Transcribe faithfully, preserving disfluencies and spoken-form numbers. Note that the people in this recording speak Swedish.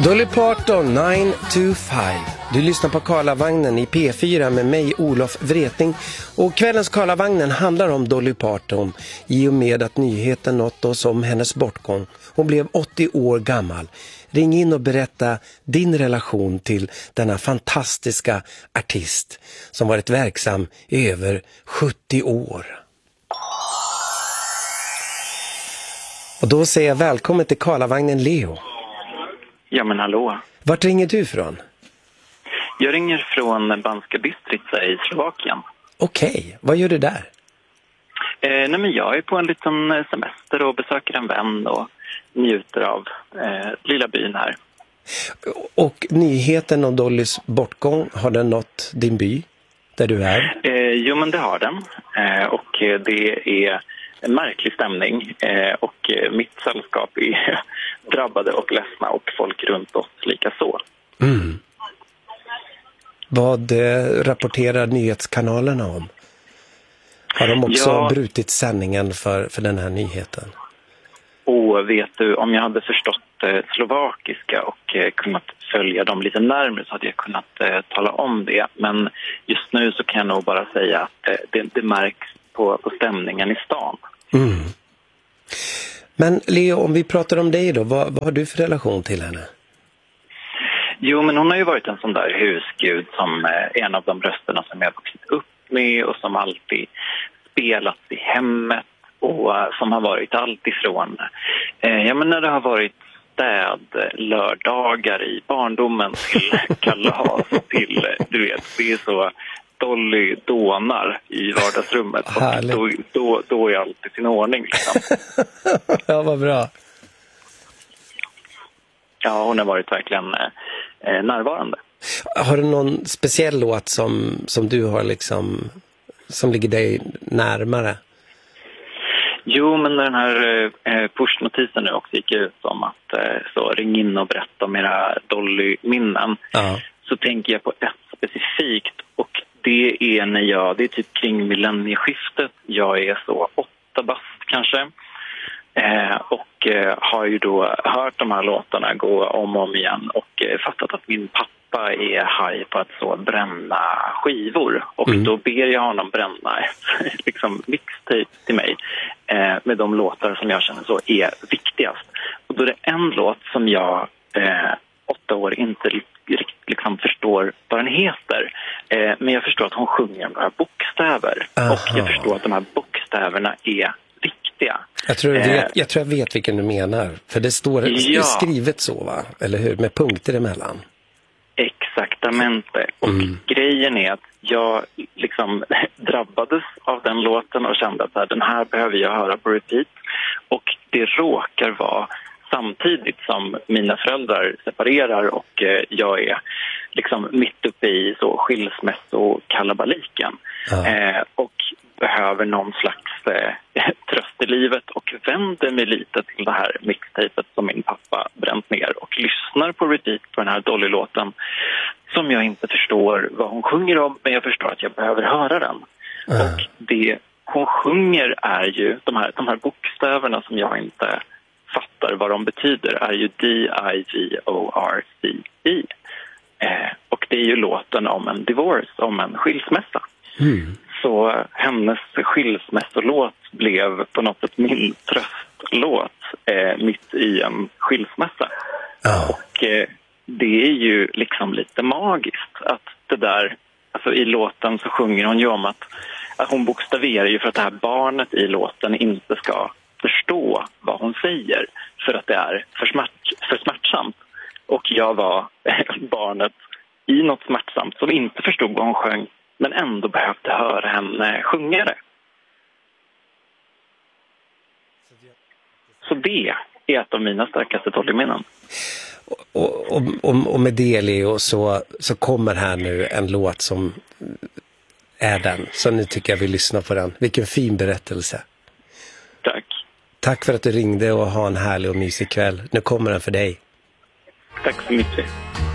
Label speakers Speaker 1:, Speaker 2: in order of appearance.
Speaker 1: Dolly Parton, nine to five. Du lyssnar på Karlavagnen i P fyra med mig, Olof Wreting. Och kvällens Karlavagnen handlar om Dolly Parton i och med att nyheten nått oss om hennes bortgång. Hon blev åttio år gammal. Ring in och berätta din relation till denna fantastiska artist som varit verksam i över sjuttio år. Och då säger jag välkommen till Karlavagnen, Leo.
Speaker 2: Ja, men hallå.
Speaker 1: Vart ringer du från?
Speaker 2: Jag ringer från Banska Bystrica i Slovakien.
Speaker 1: Okej, okay. Vad gör du där?
Speaker 2: Eh, nej, men jag är på en liten semester och besöker en vän och njuter av eh, lilla byn här.
Speaker 1: Och nyheten om Dollys bortgång, har den nått din by där du är?
Speaker 2: Eh, jo, men det har den. Eh, och det är en märklig stämning. Eh, och mitt sällskap är drabbade och ledsna och folk runt oss lika så.
Speaker 1: Mm. Vad eh, rapporterar nyhetskanalerna om? Har de också
Speaker 2: ja,
Speaker 1: brutit sändningen för, för den här nyheten?
Speaker 2: Och vet du, om jag hade förstått eh, slovakiska och eh, kunnat följa dem lite närmare så hade jag kunnat eh, tala om det. Men just nu så kan jag nog bara säga att eh, det, det märks på, på stämningen i stan.
Speaker 1: Mm. Men Leo, om vi pratar om dig då, vad, vad har du för relation till henne?
Speaker 2: Jo, men hon har ju varit en sån där husgud som eh, en av de rösterna som jag har vuxit upp med och som alltid spelat i hemmet och uh, som har varit allt ifrån. Eh, ja, men när det har varit städ lördagar i barndomen till kalas till, du vet, det är så Dolly dånar i vardagsrummet och då, då, då är allt i sin ordning liksom.
Speaker 1: Ja, vad bra.
Speaker 2: Ja, hon har varit verkligen eh, närvarande. Har
Speaker 1: du någon speciell låt som, som du har liksom, som ligger dig närmare?
Speaker 2: Jo, men den här eh, push-notisen nu också gick ut om att eh, så ring in och berätta om era Dolly-minnen. Uh-huh. Så tänker jag på ett specifikt och det är när jag, det är typ kring millennieskiftet. Jag är så åtta bast kanske. Eh, och eh, har ju då hört de här låtarna gå om och om igen och eh, fattat att min pappa är haj på att så bränna skivor. Och mm. då ber jag honom bränna ett liksom, mixtape till mig eh, med de låtar som jag känner så är viktigast. Och då är det en låt som jag eh, åtta år inte riktigt liksom förstår vad den heter. Eh, men jag förstår att hon sjunger några bokstäver. Aha. Och jag förstår att de här bokstäverna är viktiga.
Speaker 1: Jag tror jag, vet, jag tror jag vet vilken du menar. För det står ja. skrivet så, va? Eller hur? Med punkter emellan.
Speaker 2: Exaktamente. Och mm. grejen är att jag liksom drabbades av den låten och kände att den här behöver jag höra på repeat. Och det råkar vara samtidigt som mina föräldrar separerar och eh, jag är liksom mitt uppe i så skilsmässokalabaliken. Ja. Eh, och behöver någon slags eh, tröst i livet och vänder mig lite till det här mixtapet som min pappa bränt ner och lyssnar på repeat på den här Dolly-låten som jag inte förstår vad hon sjunger om, men jag förstår att jag behöver höra den. Mm. Och det hon sjunger är ju de här, de här bokstäverna som jag inte fattar vad de betyder är ju D I G O R C E. Eh, och det är ju låten om en divorce, om en skilsmässa. Mm. Så hennes skilsmässolåt blev på något sätt min tröstlåt eh, mitt i en skilsmässa. Oh. Och eh, det är ju liksom lite magiskt att det där, alltså i låten så sjunger hon ju om att, att hon bokstaverar ju för att det här barnet i låten inte ska förstå vad hon säger för att det är för, smärt, för smärtsamt. Och jag var barnet i något smärtsamt som inte förstod vad hon sjöng men ändå behövde höra henne sjunga det. Så det är ett av mina starkaste Dolly-minnen.
Speaker 1: Och, och, och, och med det, Leo, så, så kommer här nu en låt som är den. Så nu tycker jag vi lyssnar på den. Vilken fin berättelse.
Speaker 2: Tack.
Speaker 1: Tack för att du ringde och ha en härlig och mysig kväll. Nu kommer den för dig.
Speaker 2: Tack så mycket.